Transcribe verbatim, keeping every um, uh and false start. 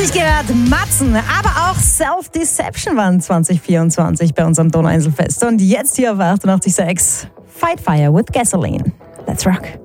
Richtig gehört, Matzen, aber auch Self-Deception waren zwanzig vierundzwanzig bei unserem Donauinselfest. Und jetzt hier auf achtundachtzig Komma sechs Fight Fire with Gasoline. Let's rock.